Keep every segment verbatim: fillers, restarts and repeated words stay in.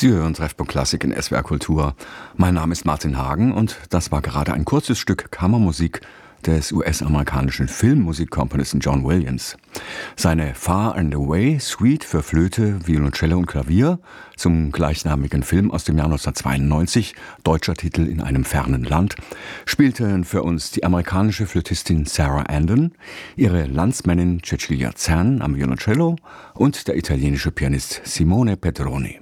Sie hören Treffpunkt Klassik in S W R Kultur. Mein Name ist Martin Hagen und das war gerade ein kurzes Stück Kammermusik des U S-amerikanischen Filmmusikkomponisten John Williams. Seine Far and Away Suite für Flöte, Violoncello und Klavier zum gleichnamigen Film aus dem Jahr neunzehnhundertzweiundneunzig, deutscher Titel In einem fernen Land, spielten für uns die amerikanische Flötistin Sarah Andon, ihre Landsmännin Cecilia Zern am Violoncello und der italienische Pianist Simone Pedroni.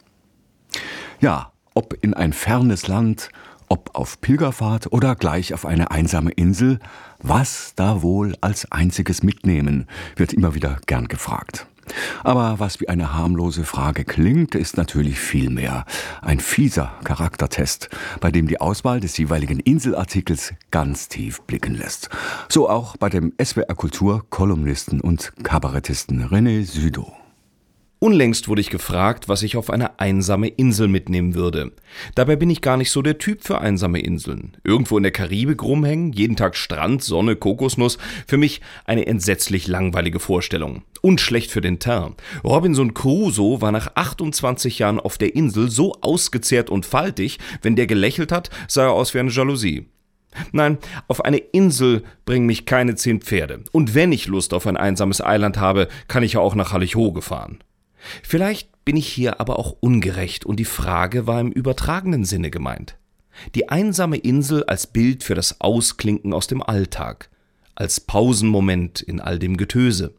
Ja, ob in ein fernes Land, ob auf Pilgerfahrt oder gleich auf eine einsame Insel, was da wohl als einziges mitnehmen, wird immer wieder gern gefragt. Aber was wie eine harmlose Frage klingt, ist natürlich viel mehr. Ein fieser Charaktertest, bei dem die Auswahl des jeweiligen Inselartikels ganz tief blicken lässt. So auch bei dem S W R Kultur-Kolumnisten und Kabarettisten René Südow. Unlängst wurde ich gefragt, was ich auf eine einsame Insel mitnehmen würde. Dabei bin ich gar nicht so der Typ für einsame Inseln. Irgendwo in der Karibik rumhängen, jeden Tag Strand, Sonne, Kokosnuss. Für mich eine entsetzlich langweilige Vorstellung. Und schlecht für den Teint. Robinson Crusoe war nach achtundzwanzig Jahren auf der Insel so ausgezehrt und faltig, wenn der gelächelt hat, sah er aus wie eine Jalousie. Nein, auf eine Insel bringen mich keine zehn Pferde. Und wenn ich Lust auf ein einsames Eiland habe, kann ich ja auch nach Hallig-Hoge fahren. Vielleicht bin ich hier aber auch ungerecht und die Frage war im übertragenen Sinne gemeint. Die einsame Insel als Bild für das Ausklinken aus dem Alltag, als Pausenmoment in all dem Getöse.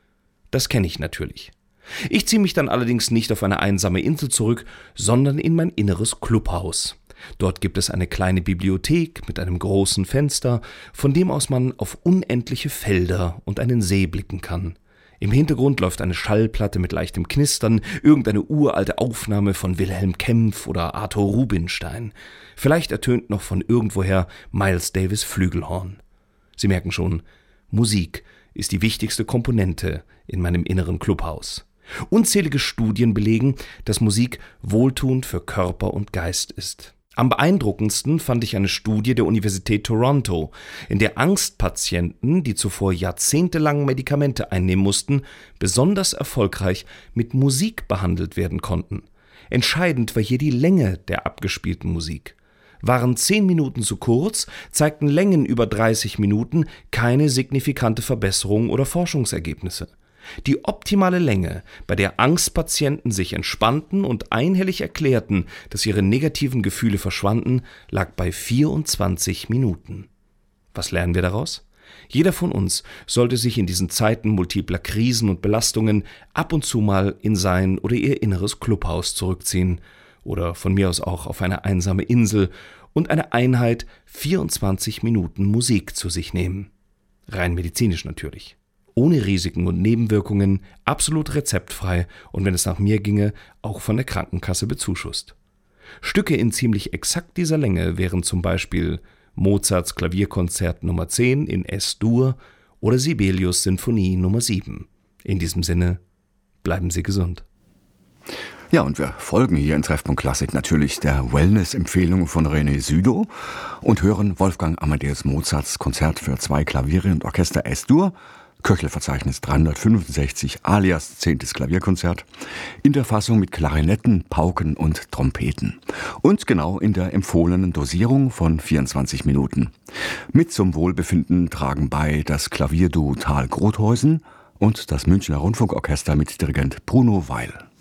Das kenne ich natürlich. Ich ziehe mich dann allerdings nicht auf eine einsame Insel zurück, sondern in mein inneres Clubhaus. Dort gibt es eine kleine Bibliothek mit einem großen Fenster, von dem aus man auf unendliche Felder und einen See blicken kann. Im Hintergrund läuft eine Schallplatte mit leichtem Knistern, irgendeine uralte Aufnahme von Wilhelm Kempff oder Arthur Rubinstein. Vielleicht ertönt noch von irgendwoher Miles Davis Flügelhorn. Sie merken schon, Musik ist die wichtigste Komponente in meinem inneren Clubhaus. Unzählige Studien belegen, dass Musik wohltuend für Körper und Geist ist. Am beeindruckendsten fand ich eine Studie der Universität Toronto, in der Angstpatienten, die zuvor jahrzehntelang Medikamente einnehmen mussten, besonders erfolgreich mit Musik behandelt werden konnten. Entscheidend war hier die Länge der abgespielten Musik. Waren zehn Minuten zu kurz, zeigten Längen über dreißig Minuten keine signifikante Verbesserung oder Forschungsergebnisse. Die optimale Länge, bei der Angstpatienten sich entspannten und einhellig erklärten, dass ihre negativen Gefühle verschwanden, lag bei vierundzwanzig Minuten. Was lernen wir daraus? Jeder von uns sollte sich in diesen Zeiten multipler Krisen und Belastungen ab und zu mal in sein oder ihr inneres Clubhaus zurückziehen oder von mir aus auch auf eine einsame Insel und eine Einheit vierundzwanzig Minuten Musik zu sich nehmen. Rein medizinisch natürlich. Ohne Risiken und Nebenwirkungen, absolut rezeptfrei und wenn es nach mir ginge, auch von der Krankenkasse bezuschusst. Stücke in ziemlich exakt dieser Länge wären zum Beispiel Mozarts Klavierkonzert Nummer zehn in S-Dur oder Sibelius Sinfonie Nummer sieben. In diesem Sinne, bleiben Sie gesund. Ja, und wir folgen hier in Treffpunkt Klassik natürlich der Wellness-Empfehlung von René Südow und hören Wolfgang Amadeus Mozarts Konzert für zwei Klaviere und Orchester S-Dur, Köchelverzeichnis dreihundertfünfundsechzig alias zehntes Klavierkonzert, in der Fassung mit Klarinetten, Pauken und Trompeten. Und genau in der empfohlenen Dosierung von vierundzwanzig Minuten. Mit zum Wohlbefinden tragen bei das Klavierduo Thal Grotheusen und das Münchner Rundfunkorchester mit Dirigent Bruno Weil.